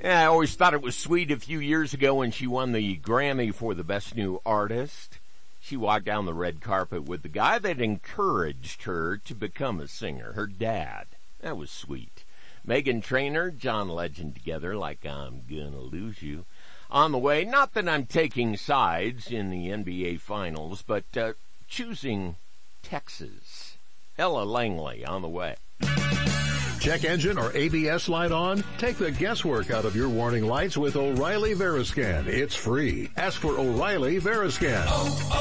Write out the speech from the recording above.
Yeah, I always thought it was sweet a few years ago when she won the Grammy for the Best New Artist. She walked down the red carpet with the guy that encouraged her to become a singer, her dad. That was sweet. Meghan Trainor, John Legend together like I'm Gonna Lose You. On the way, not that I'm taking sides in the NBA Finals, but choosing Texas. Ella Langley on the way. Check engine or ABS light on? Take the guesswork out of your warning lights with O'Reilly Veriscan. It's free. Ask for O'Reilly Veriscan.